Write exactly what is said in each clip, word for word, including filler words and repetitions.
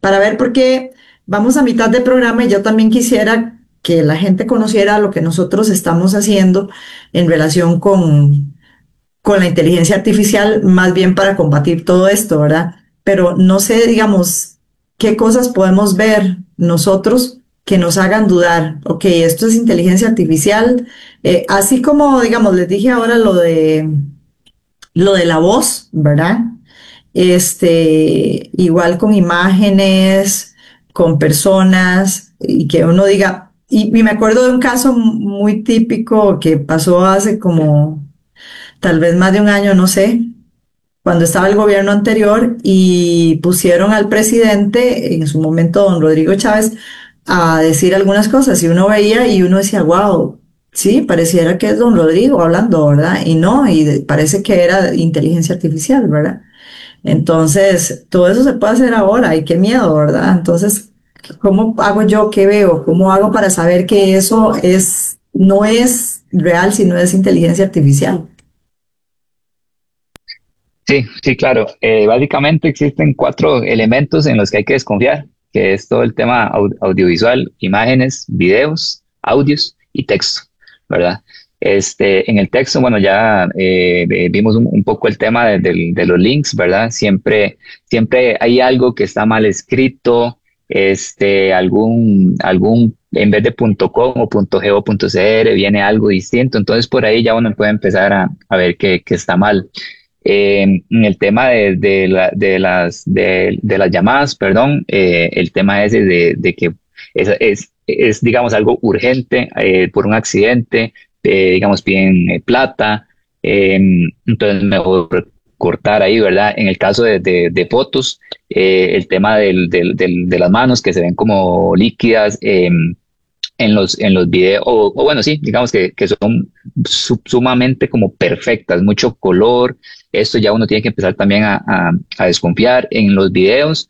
para ver por qué vamos a mitad de programa y yo también quisiera que la gente conociera lo que nosotros estamos haciendo en relación con, con la inteligencia artificial, más bien para combatir todo esto, ¿verdad? Pero no sé, digamos, qué cosas podemos ver nosotros que nos hagan dudar, ok, esto es inteligencia artificial, eh, así como, digamos, les dije ahora lo de, lo de la voz, ¿verdad? Este, igual con imágenes, con personas, y que uno diga, y, y me acuerdo de un caso muy típico que pasó hace como tal vez más de un año, no sé, cuando estaba el gobierno anterior y pusieron al presidente, en su momento don Rodrigo Chávez, a decir algunas cosas y uno veía y uno decía, wow, sí, pareciera que es don Rodrigo hablando, ¿verdad? Y no, y de- parece que era inteligencia artificial, ¿verdad? Entonces, todo eso se puede hacer ahora y qué miedo, ¿verdad? Entonces, ¿cómo hago yo? ¿Qué veo? ¿Cómo hago para saber que eso es, no es real, sino es inteligencia artificial? Sí, sí, claro. Eh, básicamente existen cuatro elementos en los que hay que desconfiar, que es todo el tema au- audiovisual, imágenes, videos, audios y texto, ¿verdad? Este, en el texto, bueno, ya eh, eh, vimos un, un poco el tema de, del- de los links, ¿verdad? Siempre, siempre hay algo que está mal escrito, este, algún, algún, en vez de punto .com o punto .go, punto .cr, viene algo distinto, entonces por ahí ya uno puede empezar a, a ver que, que está mal. Eh, en el tema de, de, la- de las, de, de las llamadas, perdón, eh, el tema ese de, de que es, es, es, digamos, algo urgente eh, por un accidente, eh, digamos, piden eh, plata, eh, entonces mejor cortar ahí, ¿verdad? En el caso de, de, de fotos, eh, el tema del, del, del- de las manos que se ven como líquidas, eh, en los, en los videos, o, o bueno, sí, digamos que, que son su- sumamente como perfectas, mucho color, esto ya uno tiene que empezar también a, a, a desconfiar en los videos,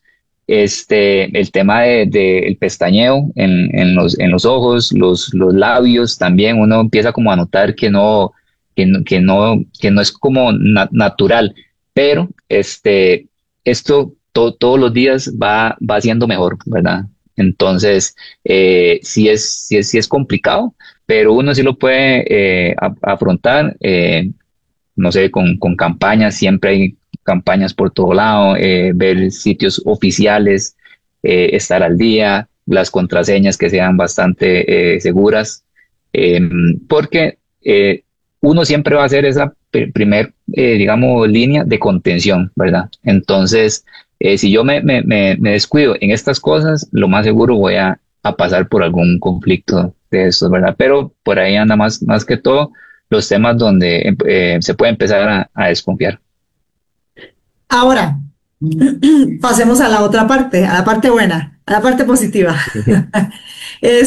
este, el tema de, de el pestañeo en, en los, en los ojos, los, los labios también, uno empieza como a notar que no, que no, que no, que no es como na- natural, pero este, esto to- todos los días va, va siendo mejor, ¿verdad? Entonces, eh, sí es, sí es, sí es complicado, pero uno sí lo puede eh, a- afrontar, eh, no sé, con, con campañas, siempre hay campañas por todo lado, eh, ver sitios oficiales, eh, estar al día, las contraseñas que sean bastante eh, seguras, eh, porque eh, uno siempre va a hacer esa pr- primer, eh, digamos, línea de contención, ¿verdad? Entonces, eh, si yo me, me, me, me descuido en estas cosas, lo más seguro voy a, a pasar por algún conflicto de estos, ¿verdad? Pero por ahí anda más, más que todo los temas donde em- eh, se puede empezar a, a desconfiar. Ahora, pasemos a la otra parte, a la parte buena, a la parte positiva.